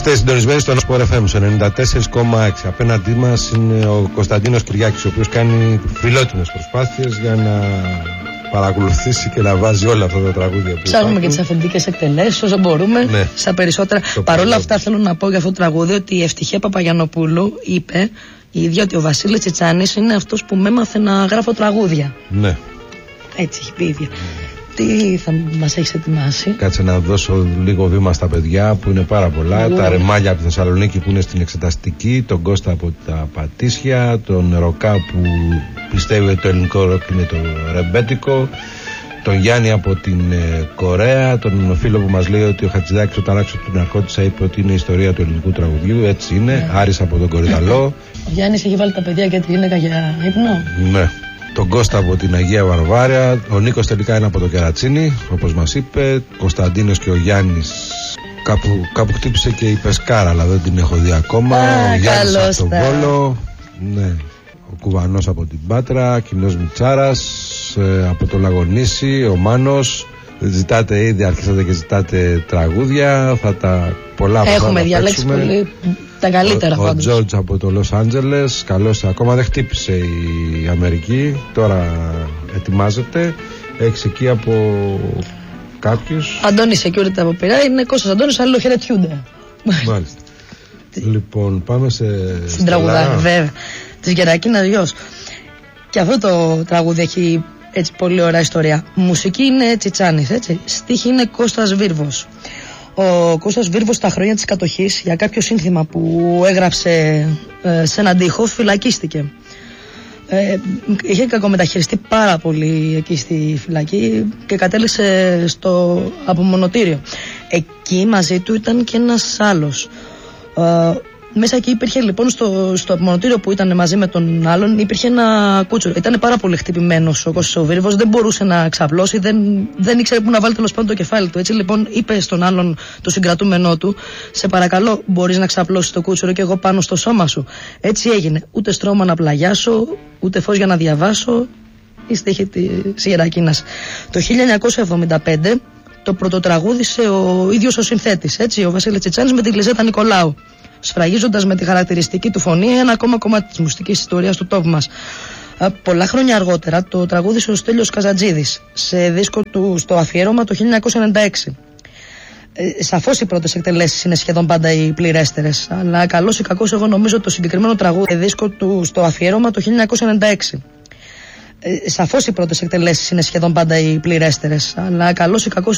Είστε συντονισμένοι στον Sport FM 94,6. Απέναντί μας είναι ο Κωνσταντίνος Κυριάκης, ο οποίος κάνει φιλότιμες προσπάθειες για να παρακολουθήσει και να βάζει όλα αυτά τα τραγούδια που ψάχνουμε και τις αφεντικές εκτελέσεις όσο μπορούμε, ναι, στα περισσότερα. Παρ' όλα αυτά θέλω να πω για αυτό το τραγούδι ότι η Ευτυχία Παπαγιαννοπούλου είπε η ίδια ότι ο Βασίλης Τσιτσάνης είναι αυτός που με έμαθε να γράφω τραγούδια. Ναι. Έτσι έχει πει η ίδια. Τι θα μας έχεις ετοιμάσει? Κάτσε να δώσω λίγο βήμα στα παιδιά που είναι πάρα πολλά. Τα Ρεμάλια από τη Θεσσαλονίκη που είναι στην εξεταστική, τον Κώστα από τα Πατήσια, τον Ροκά που πιστεύει ότι το ελληνικό ροκ είναι το ρεμπέτικο, τον Γιάννη από την Κορέα, τον φίλο που μας λέει ότι ο Χατζηδάκης όταν άκουσε την Ναρκώτισσα είπε ότι είναι η ιστορία του ελληνικού τραγουδιού. Έτσι είναι. Άρης από τον Κορυδαλό. Ο Γιάννης έχει βάλει τα παιδιά και τη γυναίκα για ύπνο. Ναι. Τον Κώστα από την Αγία Βαρβάρια. Ο Νίκος τελικά είναι από το Κερατσίνι, όπως μας είπε. Κωνσταντίνος και ο Γιάννης κάπου χτύπησε και η Πεσκάρα, αλλά δεν την έχω δει ακόμα. Ο Γιάννης από τον Βόλο. Ναι. Ο Κουβανός από την Πάτρα. Κοινός Μιτσάρας από το Λαγονήσι. Ο Μάνος. Ζητάτε ήδη, αρχίσατε και ζητάτε τραγούδια. Θα τα πολλά από έχουμε διαλέξει πολύ. Τα καλύτερα ο Τζόρτζ από το Λος Άντζελες. Καλώς, ακόμα δεν χτύπησε η Αμερική. Τώρα ετοιμάζεται. Έχεις εκεί από κάποιους. Αντώνης Security από Πειραιά. Είναι Κώστας Αντώνης, αλληλοχαιρετιούνται. Μάλιστα. Λοιπόν, πάμε στην τραγουδάρα, βέβαια. Της Γερακίνας Γιος. Και αυτό το τραγούδι έχει έτσι πολύ ωραία ιστορία. Μουσική είναι Τσιτσάνης, έτσι. Στίχη είναι Κώστας Βίρβος. Ο Κώστας Βίρβος στα χρόνια της κατοχής για κάποιο σύνθημα που έγραψε σε έναν τοίχο φυλακίστηκε. Είχε κακομεταχειριστεί πάρα πολύ εκεί στη φυλακή και κατέληξε στο απομονωτήριο. Εκεί μαζί του ήταν και ένας άλλος. Μέσα εκεί υπήρχε λοιπόν στο απομονωτήριο που ήταν μαζί με τον άλλον, υπήρχε ένα κούτσουρο. Ήταν πάρα πολύ χτυπημένος ο Κώστας ο Βίρβος, δεν μπορούσε να ξαπλώσει, δεν ήξερε πού να βάλει τέλος πάντων το κεφάλι του. Έτσι λοιπόν είπε στον άλλον, το συγκρατούμενό του, σε παρακαλώ, μπορείς να ξαπλώσεις το κούτσουρο και εγώ πάνω στο σώμα σου. Έτσι έγινε. Ούτε στρώμα να πλαγιάσω, ούτε φως για να διαβάσω. Η στίχη της Γερακίνας. Το 1975 το πρωτοτραγούδισε ο ίδιος ο συνθέτης, έτσι, ο Βασίλης Τσιτσάνης με την Λιζέτα Νικολάου, σφραγίζοντας με τη χαρακτηριστική του φωνή ένα ακόμα κομμάτι της μουσικής ιστορίας του τόπου μας. Πολλά χρόνια αργότερα το τραγούδισε ο Στέλιος Καζατζίδης σε δίσκο του στο αφιέρωμα το 1996. Σαφώς οι πρώτες εκτελέσεις είναι σχεδόν πάντα οι πληρέστερες, αλλά καλώς ή κακώς εγώ νομίζω το συγκεκριμένο τραγούδι δίσκο του στο αφιέρωμα το 1996. Σαφώς οι πρώτες εκτελέσεις είναι σχεδόν πάντα οι πληρέστερες, αλλά καλώς ή κακώς